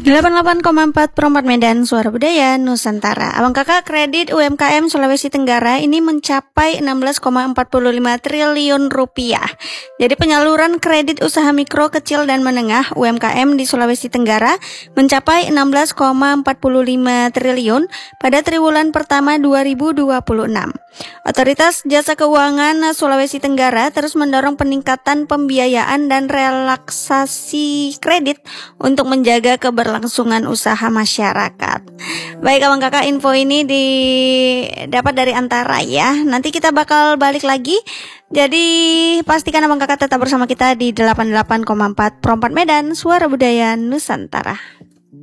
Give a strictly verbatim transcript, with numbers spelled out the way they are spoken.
delapan puluh delapan koma empat Pro empat Medan, Suara Budaya Nusantara. Abang kakak, kredit U M K M Sulawesi Tenggara ini mencapai enam belas koma empat lima triliun rupiah. Jadi penyaluran kredit usaha mikro, kecil, dan menengah U M K M di Sulawesi Tenggara mencapai enam belas koma empat lima triliun pada triwulan pertama dua ribu dua puluh enam. Otoritas Jasa Keuangan Sulawesi Tenggara terus mendorong peningkatan pembiayaan dan relaksasi kredit untuk menjaga keberlangsungan usaha masyarakat. Baik abang kakak, info ini didapat dari Antara ya. Nanti kita bakal balik lagi. Jadi pastikan abang kakak tetap bersama kita di delapan puluh delapan koma empat Pro empat Medan, Suara Budaya Nusantara.